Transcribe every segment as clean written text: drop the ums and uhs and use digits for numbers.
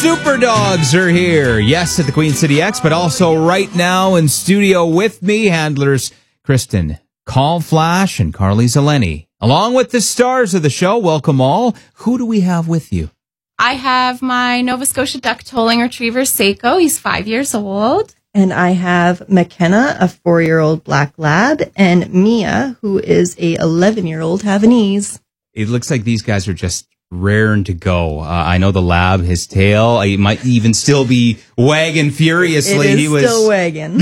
Super Dogs are here. Yes, at the Queen City X, but also right now in studio with me, handlers Kristen, Call Flash, and Carly Zeleny. Along with the stars of the show, welcome all. Who do we have with you? I have my Nova Scotia duck tolling retriever, Seiko. He's 5 years old. And I have McKenna, a 4-year-old black lab, and Mia, who is a 11-year-old Havanese. It looks like these guys are just raring to go. I know the lab, his tail, he might even still be wagging furiously. He was still wagging.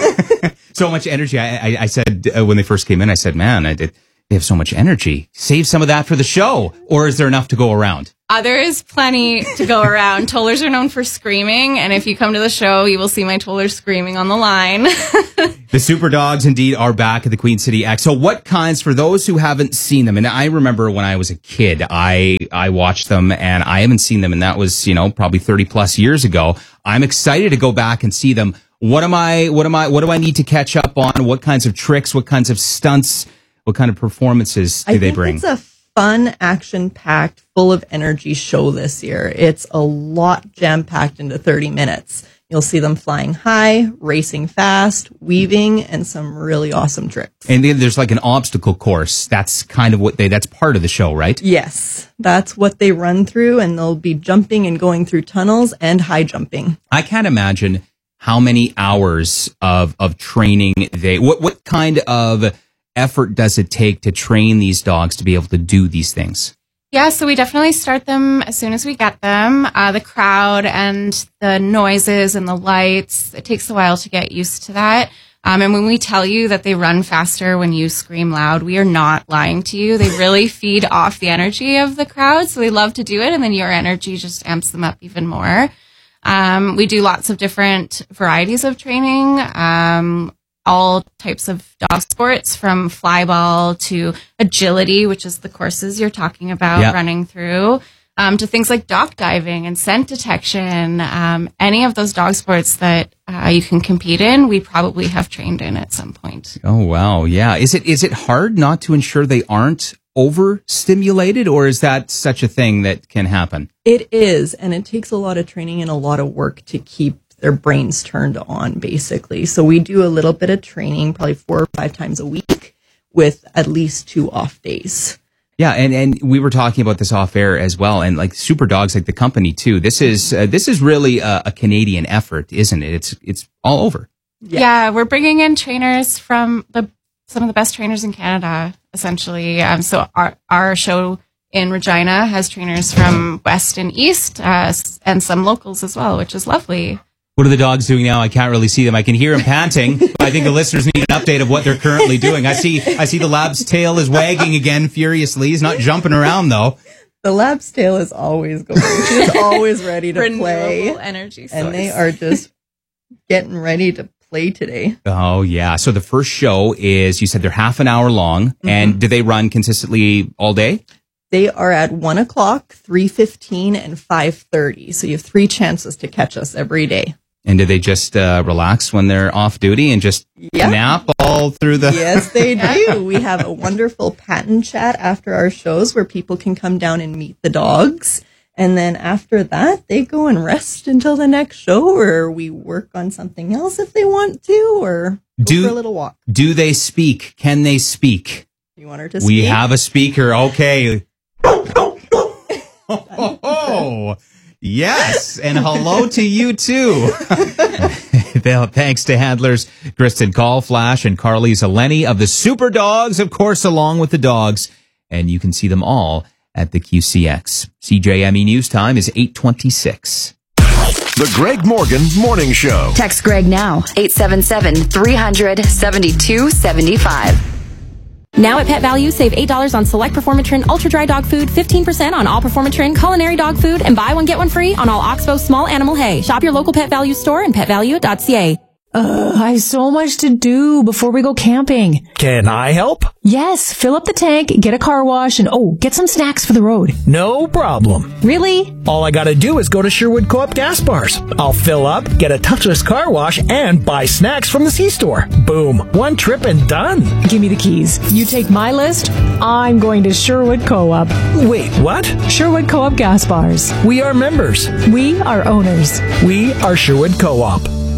So much energy. I said when they first came in, I said, man, they have so much energy. Save some of that for the show. Or is there enough to go around? There is plenty to go around. Tollers are known for screaming, and if you come to the show, you will see my tollers screaming on the line. The Super Dogs indeed are back at the Queen City X. So what kinds, for those who haven't seen them, and I remember when I was a kid, I watched them, and I haven't seen them, and that was, probably 30 plus years ago. I'm excited to go back and see them. What do I need to catch up on? What kinds of tricks, what kinds of stunts, what kind of performances do they bring? It's a fun, action-packed, full of energy show this year. It's a lot jam-packed into 30 minutes. You'll see them flying high, racing fast, weaving, and some really awesome tricks. And then there's like an obstacle course. That's kind of that's part of the show, right? Yes, that's what they run through, and they'll be jumping and going through tunnels and high jumping. I can't imagine how many hours of training what kind of effort does it take to train these dogs to be able to do these things? Yeah, so we definitely start them as soon as we get them. The crowd and the noises and the lights, it takes a while to get used to that. And when we tell you that they run faster when you scream loud, we are not lying to you. They really feed off the energy of the crowd, so they love to do it, and then your energy just amps them up even more. We do lots of different varieties of training. All types of dog sports, from flyball to agility, which is the courses you're talking about running through, to things like dock diving and scent detection. Any of those dog sports that you can compete in, we probably have trained in at some point. Oh, wow. Yeah. Is it hard not to ensure they aren't overstimulated, or is that such a thing that can happen? It is, and it takes a lot of training and a lot of work to keep their brains turned on, basically. So we do a little bit of training, probably 4 or 5 times a week, with at least 2 off days. Yeah, and we were talking about this off air as well, and like Super Dogs, like the company too. This is really a Canadian effort, isn't it? It's all over. Yeah, we're bringing in trainers from some of the best trainers in Canada, essentially. So our show in Regina has trainers from West and East, and some locals as well, which is lovely. What are the dogs doing now? I can't really see them. I can hear them panting, but I think the listeners need an update of what they're currently doing. I see the lab's tail is wagging again furiously. He's not jumping around, though. The lab's tail is always going. She's always ready to play. Renewable energy source. And they are just getting ready to play today. Oh, yeah. So the first show is, you said they're half an hour long, and do they run consistently all day? They are at 1 o'clock, 3:15, and 5:30. So you have 3 chances to catch us every day. And do they just relax when they're off duty and just nap all through the... Yes, they do. We have a wonderful patent chat after our shows where people can come down and meet the dogs. And then after that, they go and rest until the next show, or we work on something else if they want to, or go for a little walk. Do they speak? Can they speak? You want her to speak? We have a speaker. Okay. Oh, yes, and hello to you too. Thanks to handlers Kristen, Call Flash, and Carly Zeleny of the Super Dogs, of course, along with the dogs. And you can see them all at the QCX. CJME News Time is 8:26. The Greg Morgan Morning Show. Text Greg now, 877-300-7275. Now at Pet Value, save $8 on select Performatrin Ultra Dry Dog Food, 15% on all Performatrin Culinary Dog Food, and buy one, get one free on all Oxbow small animal hay. Shop your local Pet Value store and petvalue.ca. I have so much to do before we go camping. Can I help? Yes, fill up the tank, get a car wash, and get some snacks for the road. No problem. Really? All I gotta do is go to Sherwood Co-op gas bars. I'll fill up, get a touchless car wash, and buy snacks from the C-store. Boom. One trip and done. Give me the keys. You take my list, I'm going to Sherwood Co-op. Wait, what? Sherwood Co-op gas bars. We are members. We are owners. We are Sherwood Co-op.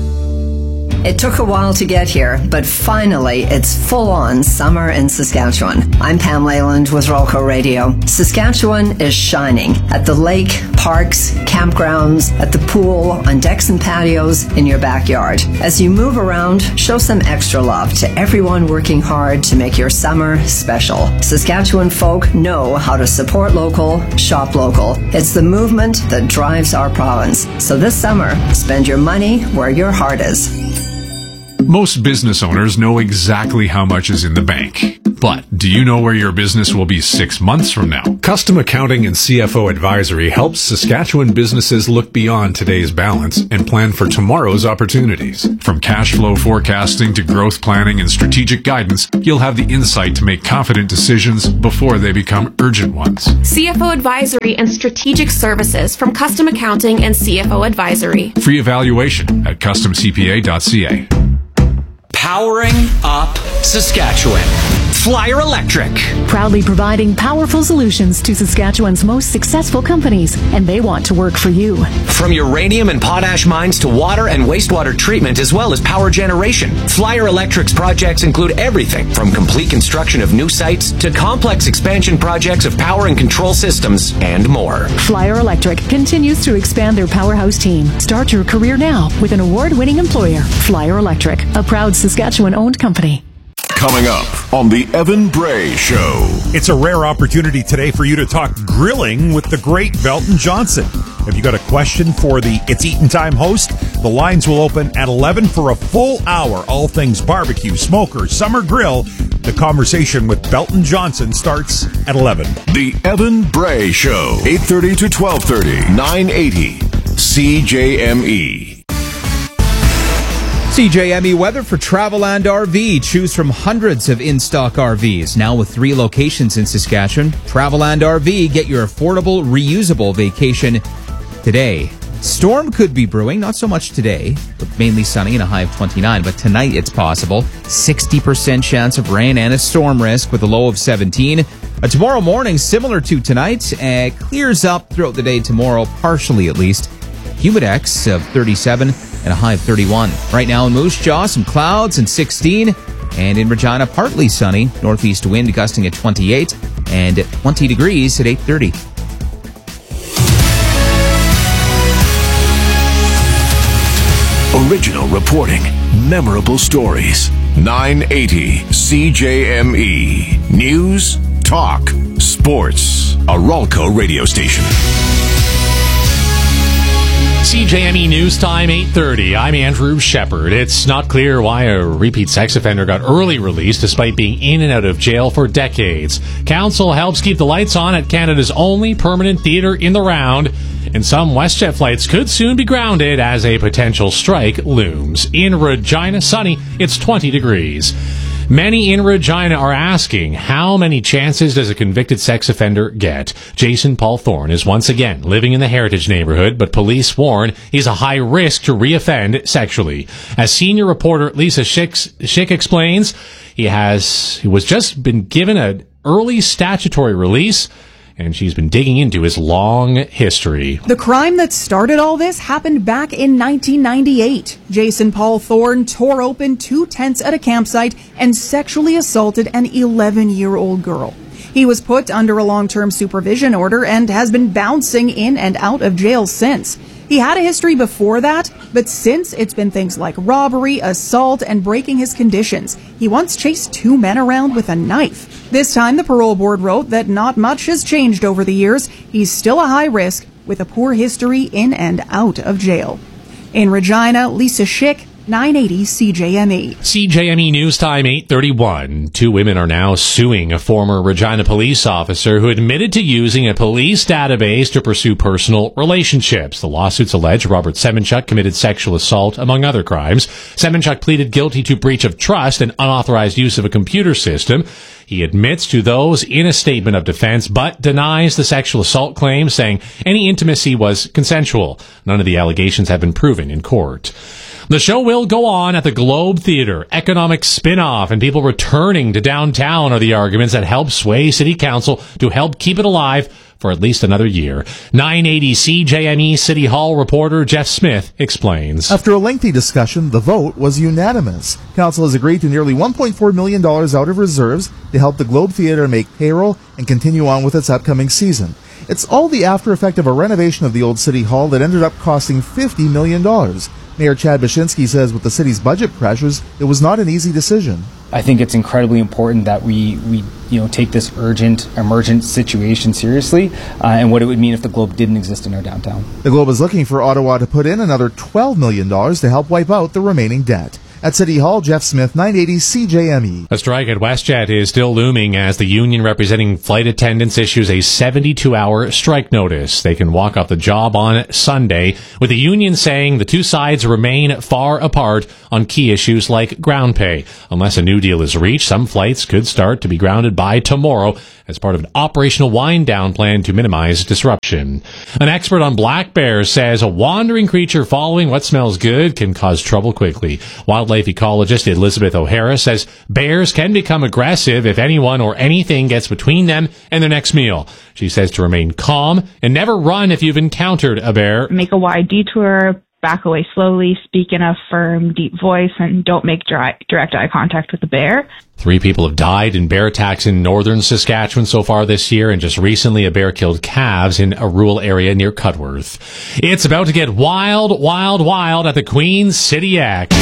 It took a while to get here, but finally, it's full-on summer in Saskatchewan. I'm Pam Leyland with Rolco Radio. Saskatchewan is shining at the lake, parks, campgrounds, at the pool, on decks and patios, in your backyard. As you move around, show some extra love to everyone working hard to make your summer special. Saskatchewan folk know how to support local, shop local. It's the movement that drives our province. So this summer, spend your money where your heart is. Most business owners know exactly how much is in the bank. But do you know where your business will be 6 months from now? Custom Accounting and CFO Advisory helps Saskatchewan businesses look beyond today's balance and plan for tomorrow's opportunities. From cash flow forecasting to growth planning and strategic guidance, you'll have the insight to make confident decisions before they become urgent ones. CFO Advisory and Strategic Services from Custom Accounting and CFO Advisory. Free evaluation at customcpa.ca. Powering up Saskatchewan. Flyer Electric. Proudly providing powerful solutions to Saskatchewan's most successful companies, and they want to work for you. From uranium and potash mines to water and wastewater treatment, as well as power generation, Flyer Electric's projects include everything from complete construction of new sites to complex expansion projects of power and control systems and more. Flyer Electric continues to expand their powerhouse team. Start your career now with an award-winning employer, Flyer Electric, a proud Saskatchewan-owned company. Coming up on the Evan Bray Show. It's a rare opportunity today for you to talk grilling with the great Belton Johnson. If you got a question for the It's Eatin' Time host, the lines will open at 11 for a full hour. All things barbecue, smoker, summer grill. The conversation with Belton Johnson starts at 11. The Evan Bray Show, 8:30 to 12:30, 980 CJME. CJME weather for Traveland RV. Choose from hundreds of in-stock RVs. Now with 3 locations in Saskatchewan. Traveland RV. Get your affordable, reusable vacation today. Storm could be brewing. Not so much today, but mainly sunny and a high of 29. But tonight it's possible. 60% chance of rain and a storm risk with a low of 17. Tomorrow morning, similar to tonight. Clears up throughout the day tomorrow, partially at least. Humidex of 37 and a high of 31. Right now in Moose Jaw, some clouds and 16. And in Regina, partly sunny. Northeast wind gusting at 28 and 20 degrees at 8:30. Original reporting, memorable stories. 980 CJME. News, talk, sports. A Rolco radio station. CJME News Time, 8:30. I'm Andrew Shepard. It's not clear why a repeat sex offender got early release despite being in and out of jail for decades. Council helps keep the lights on at Canada's only permanent theatre in the round, and some WestJet flights could soon be grounded as a potential strike looms. In Regina, sunny, it's 20 degrees. Many in Regina are asking, how many chances does a convicted sex offender get? Jason Paul Thorne is once again living in the Heritage neighborhood, but police warn he's a high risk to reoffend sexually. As senior reporter Lisa Schick explains, he was just been given an early statutory release, and she's been digging into his long history. The crime that started all this happened back in 1998. Jason Paul Thorne tore open 2 tents at a campsite and sexually assaulted an 11-year-old girl. He was put under a long-term supervision order and has been bouncing in and out of jail since. He had a history before that, but since it's been things like robbery, assault, and breaking his conditions. He once chased 2 men around with a knife. This time, the parole board wrote that not much has changed over the years. He's still a high risk with a poor history in and out of jail. In Regina, Lisa Schick, 980 CJME. CJME News Time 8:31. 2 women are now suing a former Regina police officer who admitted to using a police database to pursue personal relationships. The lawsuits allege Robert Semenchuk committed sexual assault, among other crimes. Semenchuk pleaded guilty to breach of trust and unauthorized use of a computer system. He admits to those in a statement of defense, but denies the sexual assault claim, saying any intimacy was consensual. None of the allegations have been proven in court. The show will go on at the Globe Theatre. Economic spin-off and people returning to downtown are the arguments that help sway City Council to help keep it alive for at least another year. 980 CJME City Hall reporter Jeff Smith explains. After a lengthy discussion, the vote was unanimous. Council has agreed to nearly $1.4 million out of reserves to help the Globe Theatre make payroll and continue on with its upcoming season. It's all the after effect of a renovation of the old City Hall that ended up costing $50 million. Mayor Chad Bashinsky says with the city's budget pressures, it was not an easy decision. I think it's incredibly important that we take this urgent, emergent situation seriously and what it would mean if the Globe didn't exist in our downtown. The Globe is looking for Ottawa to put in another $12 million to help wipe out the remaining debt. At City Hall, Jeff Smith, 980 CJME. A strike at WestJet is still looming as the union representing flight attendants issues a 72-hour strike notice. They can walk off the job on Sunday, with the union saying the two sides remain far apart on key issues like ground pay. Unless a new deal is reached, some flights could start to be grounded by tomorrow as part of an operational wind-down plan to minimize disruption. An expert on black bears says a wandering creature following what smells good can cause trouble quickly. Wildlife ecologist Elizabeth O'Hara says bears can become aggressive if anyone or anything gets between them and their next meal. She says to remain calm and never run if you've encountered a bear. Make a wide detour, back away slowly, speak in a firm, deep voice, and don't make direct eye contact with the bear. 3 people have died in bear attacks in northern Saskatchewan so far this year, and just recently a bear killed calves in a rural area near Cudworth. It's about to get wild, wild, wild at the Queen City X.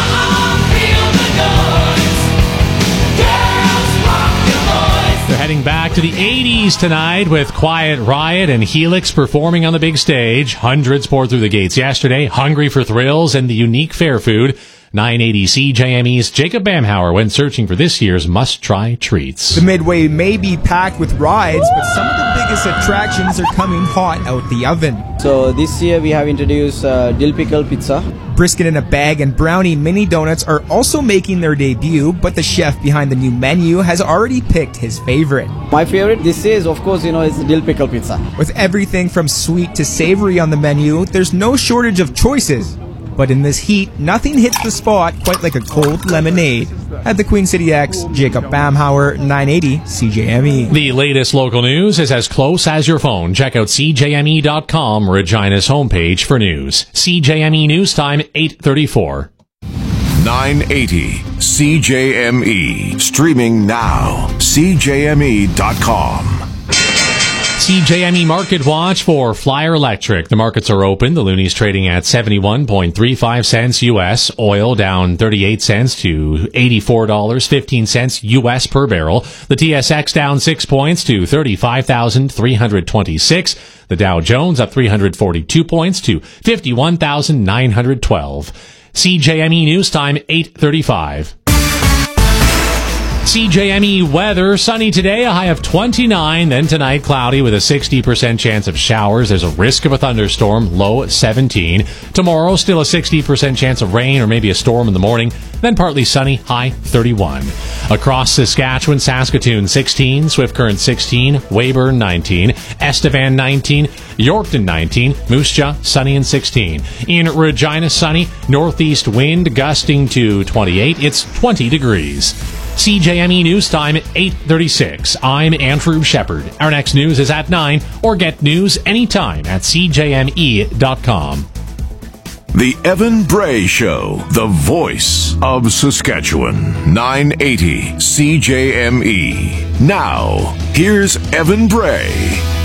They're heading back to the 80s tonight with Quiet Riot and Helix performing on the big stage. Hundreds poured through the gates yesterday, hungry for thrills and the unique fair food. 980 CJME's Jacob Bamhauer went searching for this year's must-try treats. The Midway may be packed with rides, but some of the biggest attractions are coming hot out the oven. So this year we have introduced dill pickle pizza. Brisket in a bag and brownie mini donuts are also making their debut, but the chef behind the new menu has already picked his favorite. My favorite this year is, of course, is dill pickle pizza. With everything from sweet to savory on the menu, there's no shortage of choices. But in this heat, nothing hits the spot quite like a cold lemonade. At the Queen City X, Jacob Bamhauer, 980 CJME. The latest local news is as close as your phone. Check out CJME.com, Regina's homepage for news. CJME News Time, 8:34. 980 CJME. Streaming now. CJME.com. CJME Market Watch for Flyer Electric. The markets are open. The Looney's trading at 71.35 cents U.S. Oil down 38 cents to $84.15 U.S. per barrel. The TSX down 6 points to 35,326. The Dow Jones up 342 points to 51,912. CJME News Time, 8:35. CJME weather, sunny today, a high of 29, then tonight cloudy with a 60% chance of showers. There's a risk of a thunderstorm, low 17. Tomorrow, still a 60% chance of rain or maybe a storm in the morning, then partly sunny, high 31. Across Saskatchewan, Saskatoon 16, Swift Current 16, Weyburn 19, Estevan 19, Yorkton 19, Moose Jaw sunny and 16. In Regina, sunny, northeast wind gusting to 28. It's 20 degrees. CJME News Time at 8:36. I'm Andrew Shepard. Our next news is at 9, or get news anytime at CJME.com. The Evan Bray Show, the voice of Saskatchewan. 980 CJME. Now, here's Evan Bray.